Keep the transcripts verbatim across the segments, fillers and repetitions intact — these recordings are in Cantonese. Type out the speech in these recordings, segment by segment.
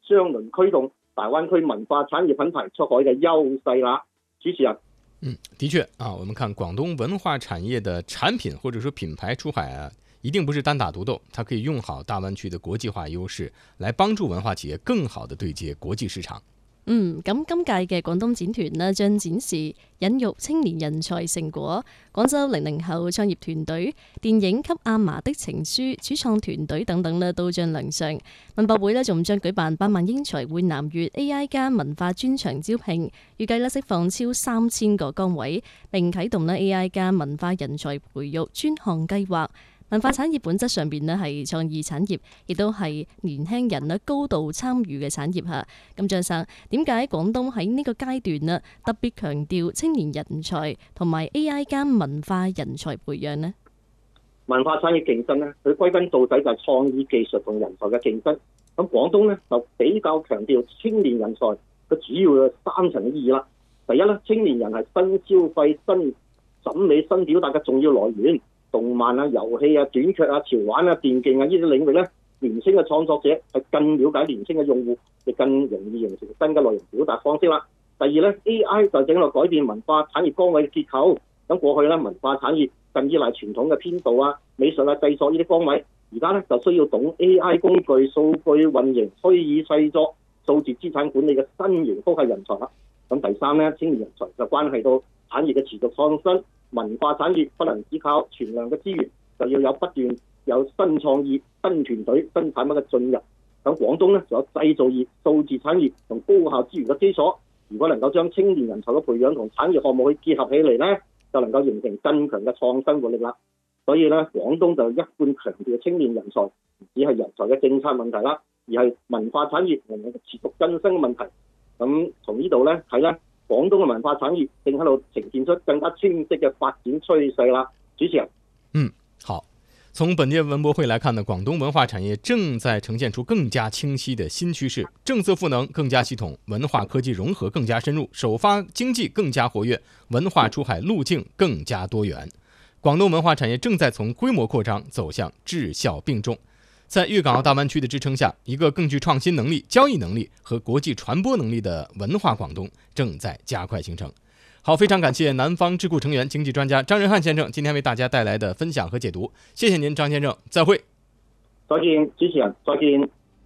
雙輪驅動大灣區文化產業品牌出海嘅優勢啦。主持人， 嗯，的确啊，我们看广东文化产业的产品或者说品牌出海啊，一定不是单打独斗，它可以用好大湾区的國際化優勢，來幫助文化企業更好地對接國際市場。 嗯，咁今屆嘅廣東展團呢，將展示引育青年人才成果、廣州零零後創業團隊、電影《給阿嫲的情書》主創團隊等等呢，都將亮相。文博會呢，仲將舉辦百萬英才會南粵 A I 加文化專場招聘，預計呢釋放超三千個崗位，並啟動呢 A I 加文化人才培育專項計劃。文化產業本質上邊呢係創意產業，亦都係年輕人呢高度參與嘅產業嚇。咁張生，點解廣東喺呢個階段呢特別強調青年人才同埋 A I 加文化人才培養呢？ 文化產業競爭呢，佢歸根到底就係創意技術同人才嘅競爭。咁廣東呢，就比較強調青年人才嘅主要嘅三層嘅意義啦。第一呢，青年人係新消費、新審美、新表達嘅重要來源。動漫啊、遊戲啊、短劇啊、潮玩啊、電競啊呢啲領域咧，年輕嘅創作者係更了解年輕嘅用戶，亦更容易形成新嘅內容表達方式啦。第二咧 ，A I 就整落改變文化產業崗位嘅結構。咁過去咧，文化產業更依賴傳統嘅編導啊、美術啊、製作呢啲崗位，而家咧就需要懂 A I 工具、數據運營、虛擬製作、數字資產管理嘅新型科技人才啦。咁第三咧，青年人才就關係到產業嘅持續創新。文化產業不能只靠存量嘅資源，就要有不斷有新創意、新團隊、新產品嘅進入。咁廣東咧，仲有製造業、數字產業同高效資源嘅基礎。如果能夠將青年人才嘅培養同產業項目去結合起嚟咧，就能夠形成更強嘅創新活力啦。所以咧，廣東就一貫強調青年人才唔只係人才嘅政策問題啦，而係文化產業能夠持續更新嘅問題。咁從呢度咧睇咧。廣東嘅文化產業正喺度呈現出更加清晰嘅發展趨勢啦。主持人， 嗯，好。從本屆文博會來看呢，廣東文化產業正在呈現出更加清晰的新趨勢，政策賦能更加系統，文化科技融合更加深入，首發經濟更加活躍，文化出海路徑更加多元。廣東文化產業正在從規模擴張走向質效並重。在粵港澳大灣區的支撐下，一個更具創新能力、交易能力和國際傳播能力的文化廣東正在加快形成。好，非常感謝南方智庫成員、經濟專家張仁漢先生今天為大家帶來的分享和解讀。謝謝您，張先生，再會。 再見，主持人，再見。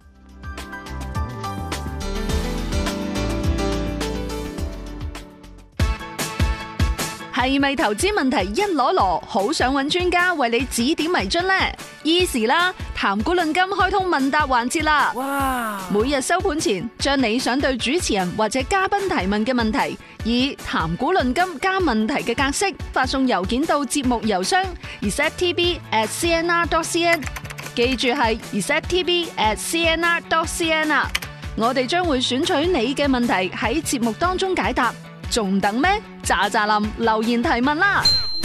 係咪投資問題一籮籮，好想揾專家為你指點迷津呢？Easy 啦，談股論金開通問答環節啦！哇！每日收盤前，將你想對主持人或者嘉賓提問嘅問題，以談股論金加問題嘅格式發送郵件到節目郵箱 r e c e p t b at c n r dot c n， 記住係 r e c e p t b at c n r dot c n 啊！我哋將會選取你嘅問題喺節目當中解答。仲等咩？喳喳林留言提問啦！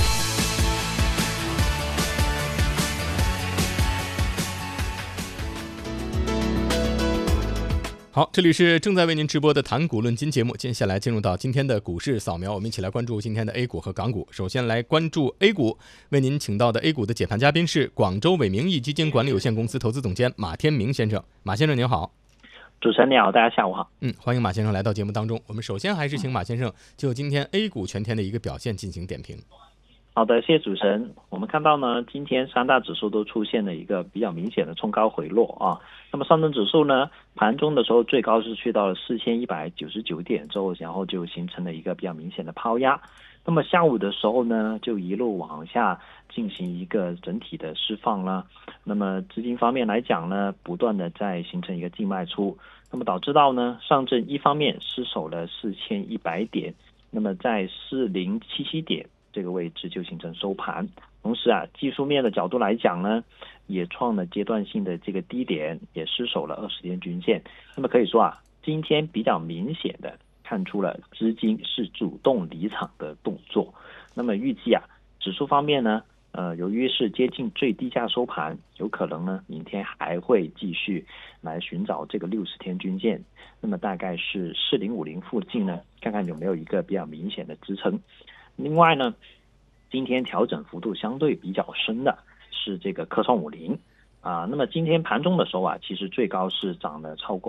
好，這裡是正在為您直播的談股論金節目，接下來進入到今天的股市掃描，我們一起來關注今天的 A 股和港股。首先來關注 A 股，為您請到的 A 股的解盤嘉賓是廣州偉明義基金管理有限公司投資總監馬天明先生。馬先生您好。 主持人你好，大家下午好。 嗯，歡迎馬先生來到節目當中。我們首先還是請馬先生就今天 A 股全天的一個表現進行點評。 好的，謝謝主持人。我們看到呢，今天三大指數都出現了一個比較明顯的衝高回落啊。那麼上證指數呢，盤中的時候最高是去到了四千一百九十九點之後，然後就形成了一個比較明顯的拋壓。那麼下午的時候呢，就一路往下進行一個整體的釋放啦。那麼資金方面來講呢，不斷的在形成一個淨賣出，那麼導致到呢，上證一方面失守了四千一百點，那麼在四零七七點這個位置就形成收盤。同時啊，技術面的角度來講呢，也創了階段性的這個低點，也失守了二十天均線。那麼可以說啊，今天比較明顯的看出了資金是主動離場的動作。那麼預計啊，指數方面呢，呃，由於是接近最低價收盤，有可能呢，明天還會繼續來尋找這個六十天均線。那麼大概是四零五零附近呢，看看有沒有一個比較明顯的支撐。另外呢，今天調整幅度相對比較深的是這個科創五零啊。那麼今天盤中的時候啊，其實最高是漲了超過